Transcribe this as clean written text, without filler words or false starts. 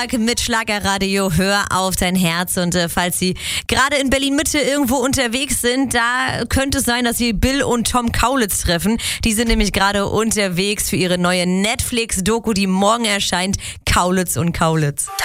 Mit Schlagerradio, hör auf dein Herz. Und falls Sie gerade in Berlin-Mitte irgendwo unterwegs sind, da könnte es sein, dass Sie Bill und Tom Kaulitz treffen. Die sind nämlich gerade unterwegs für ihre neue Netflix-Doku, die morgen erscheint, Kaulitz und Kaulitz.